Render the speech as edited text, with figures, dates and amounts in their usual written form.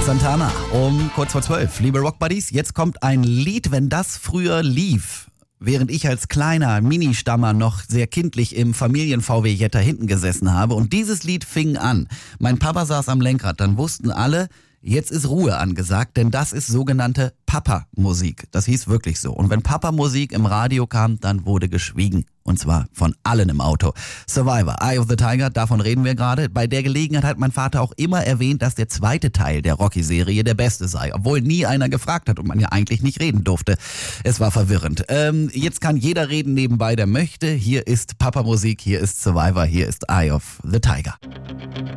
Santana um kurz vor 12. Liebe Rock Buddies, jetzt kommt ein Lied, wenn das früher lief, während ich als kleiner Ministammer noch sehr kindlich im Familien-VW Jetta hinten gesessen habe und dieses Lied fing an. Mein Papa saß am Lenkrad, dann wussten alle, jetzt ist Ruhe angesagt, denn das ist sogenannte Papa-Musik. Das hieß wirklich so. Und wenn Papa-Musik im Radio kam, dann wurde geschwiegen. Und zwar von allen im Auto. Survivor, Eye of the Tiger, davon reden wir gerade. Bei der Gelegenheit hat mein Vater auch immer erwähnt, dass der zweite Teil der Rocky-Serie der beste sei. Obwohl nie einer gefragt hat und man ja eigentlich nicht reden durfte. Es war verwirrend. Jetzt kann jeder reden nebenbei, der möchte. Hier ist Papa-Musik, hier ist Survivor, hier ist Eye of the Tiger.